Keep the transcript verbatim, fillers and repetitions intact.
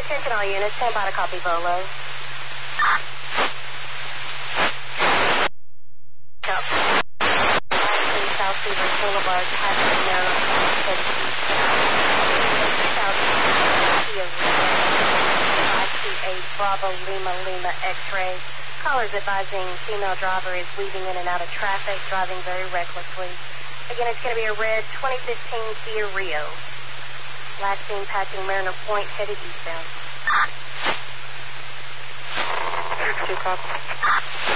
Attention all units, stand by to copy Volo. Up. South Beaver Boulevard, passing Maryland, head east. South Kia five two eight Bravo Lima Lima X-ray. Callers advising female driver is weaving in and out of traffic, driving very recklessly. Again, it's going to be a red twenty fifteen Kia Rio. Last seen passing Mariner Point, headed eastbound. Two copy.